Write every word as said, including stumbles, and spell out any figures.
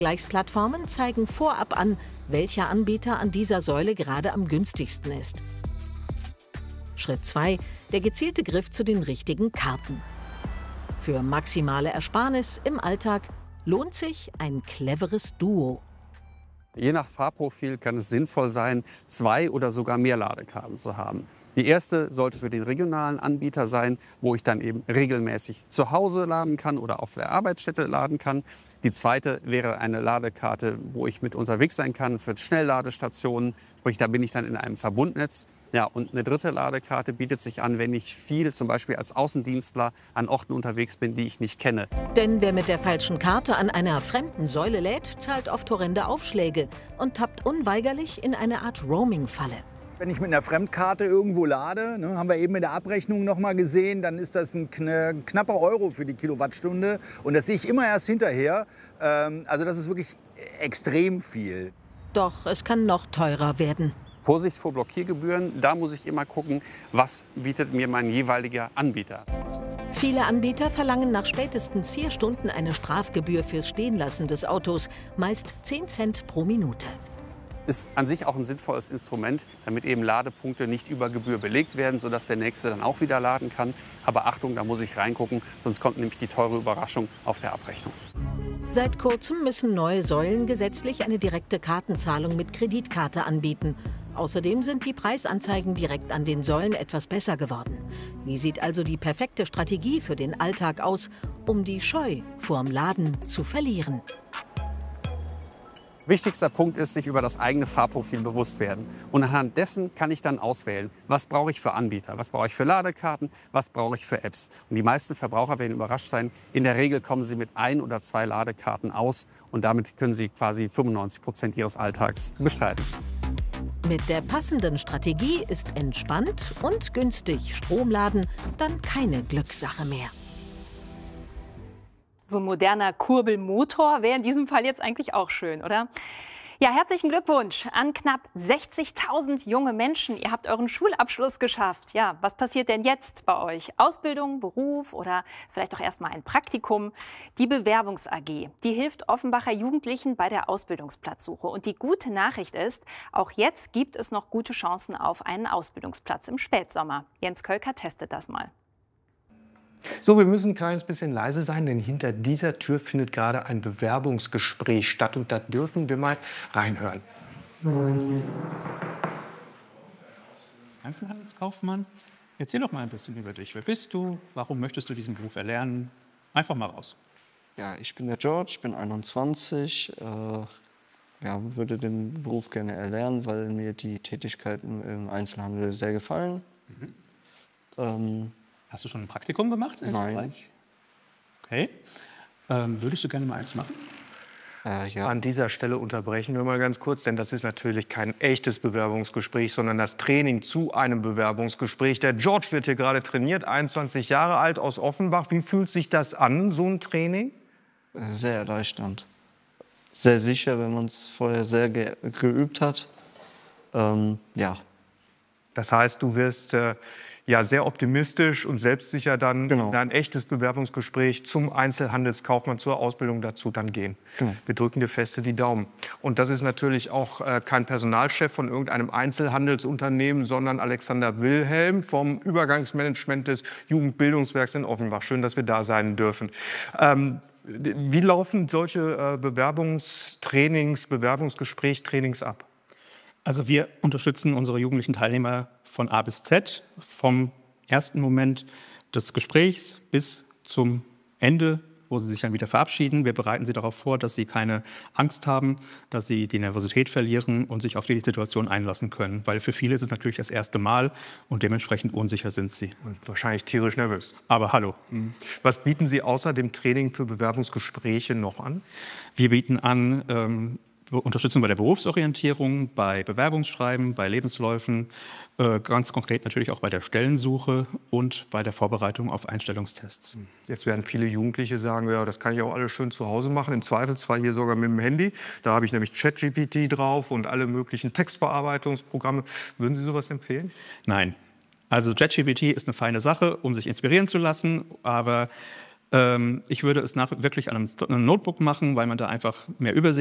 Vergleichsplattformen zeigen vorab an, welcher Anbieter an dieser Säule gerade am günstigsten ist. Schritt zwei: Der gezielte Griff zu den richtigen Karten. Für maximale Ersparnis im Alltag lohnt sich ein cleveres Duo. Je nach Fahrprofil kann es sinnvoll sein, zwei oder sogar mehr Ladekarten zu haben. Die erste sollte für den regionalen Anbieter sein, wo ich dann eben regelmäßig zu Hause laden kann oder auf der Arbeitsstätte laden kann. Die zweite wäre eine Ladekarte, wo ich mit unterwegs sein kann für Schnellladestationen. Sprich, da bin ich dann in einem Verbundnetz. Ja, und eine dritte Ladekarte bietet sich an, wenn ich viel, zum Beispiel als Außendienstler, an Orten unterwegs bin, die ich nicht kenne. Denn wer mit der falschen Karte an einer fremden Säule lädt, zahlt oft horrende Aufschläge und tappt unweigerlich in eine Art Roaming-Falle. Wenn ich mit einer Fremdkarte irgendwo lade, ne, haben wir eben in der Abrechnung noch mal gesehen, dann ist das ein kn knapper Euro für die Kilowattstunde. Und das sehe ich immer erst hinterher. Ähm, also das ist wirklich extrem viel. Doch es kann noch teurer werden. Vorsicht vor Blockiergebühren, da muss ich immer gucken, was bietet mir mein jeweiliger Anbieter. Viele Anbieter verlangen nach spätestens vier Stunden eine Strafgebühr fürs Stehenlassen des Autos, meist zehn Cent pro Minute. Ist an sich auch ein sinnvolles Instrument, damit eben Ladepunkte nicht über Gebühr belegt werden, sodass der Nächste dann auch wieder laden kann. Aber Achtung, da muss ich reingucken, sonst kommt nämlich die teure Überraschung auf der Abrechnung. Seit kurzem müssen neue Säulen gesetzlich eine direkte Kartenzahlung mit Kreditkarte anbieten. Außerdem sind die Preisanzeigen direkt an den Säulen etwas besser geworden. Wie sieht also die perfekte Strategie für den Alltag aus, um die Scheu vorm Laden zu verlieren? Wichtigster Punkt ist, sich über das eigene Fahrprofil bewusst werden. Und anhand dessen kann ich dann auswählen, was brauche ich für Anbieter, was brauche ich für Ladekarten, was brauche ich für Apps. Und die meisten Verbraucher werden überrascht sein. In der Regel kommen sie mit ein oder zwei Ladekarten aus und damit können sie quasi fünfundneunzig Prozent ihres Alltags bestreiten. Mit der passenden Strategie ist entspannt und günstig Stromladen dann keine Glückssache mehr. So ein moderner Kurbelmotor wäre in diesem Fall jetzt eigentlich auch schön, oder? Ja, herzlichen Glückwunsch an knapp sechzigtausend junge Menschen. Ihr habt euren Schulabschluss geschafft. Ja, was passiert denn jetzt bei euch? Ausbildung, Beruf oder vielleicht auch erstmal ein Praktikum? Die Bewerbungs-A G, die hilft Offenbacher Jugendlichen bei der Ausbildungsplatzsuche. Und die gute Nachricht ist, auch jetzt gibt es noch gute Chancen auf einen Ausbildungsplatz im Spätsommer. Jens Kölker testet das mal. So, wir müssen ein kleines bisschen leise sein, denn hinter dieser Tür findet gerade ein Bewerbungsgespräch statt. Und da dürfen wir mal reinhören. Einzelhandelskaufmann, erzähl doch mal ein bisschen über dich. Wer bist du? Warum möchtest du diesen Beruf erlernen? Einfach mal raus. Ja, ich bin der George, ich bin einundzwanzig. Äh, ja, würde den Beruf gerne erlernen, weil mir die Tätigkeiten im Einzelhandel sehr gefallen. Mhm. Ähm, Hast du schon ein Praktikum gemacht? Nein. Okay. Ähm, würdest du gerne mal eins machen? Äh, ja. An dieser Stelle unterbrechen wir mal ganz kurz, denn das ist natürlich kein echtes Bewerbungsgespräch, sondern das Training zu einem Bewerbungsgespräch. Der George wird hier gerade trainiert, einundzwanzig Jahre alt, aus Offenbach. Wie fühlt sich das an, so ein Training? Sehr erleichternd. Sehr sicher, wenn man es vorher sehr ge geübt hat. Ähm, ja. Das heißt, du wirst äh, ja sehr optimistisch und selbstsicher dann Genau. in ein echtes Bewerbungsgespräch zum Einzelhandelskaufmann, zur Ausbildung dazu dann gehen. Genau. Wir drücken dir feste die Daumen. Und das ist natürlich auch äh, kein Personalchef von irgendeinem Einzelhandelsunternehmen, sondern Alexander Wilhelm vom Übergangsmanagement des Jugendbildungswerks in Offenbach. Schön, dass wir da sein dürfen. Ähm, wie laufen solche äh, Bewerbungstrainings, Bewerbungsgesprächstrainings ab? Also wir unterstützen unsere jugendlichen Teilnehmer von A bis Z, vom ersten Moment des Gesprächs bis zum Ende, wo sie sich dann wieder verabschieden. Wir bereiten sie darauf vor, dass sie keine Angst haben, dass sie die Nervosität verlieren und sich auf die Situation einlassen können. Weil für viele ist es natürlich das erste Mal und dementsprechend unsicher sind sie. Und wahrscheinlich tierisch nervös. Aber hallo. Was bieten Sie außer dem Training für Bewerbungsgespräche noch an? Wir bieten an ähm, Unterstützung bei der Berufsorientierung, bei Bewerbungsschreiben, bei Lebensläufen, äh, ganz konkret natürlich auch bei der Stellensuche und bei der Vorbereitung auf Einstellungstests. Jetzt werden viele Jugendliche sagen, ja, das kann ich auch alles schön zu Hause machen, im Zweifelsfall hier sogar mit dem Handy. Da habe ich nämlich ChatGPT drauf und alle möglichen Textverarbeitungsprogramme. Würden Sie sowas empfehlen? Nein. Also ChatGPT ist eine feine Sache, um sich inspirieren zu lassen, aber Ähm, ich würde es nach, wirklich an einem, einem Notebook machen, weil man da einfach mehr Übersicht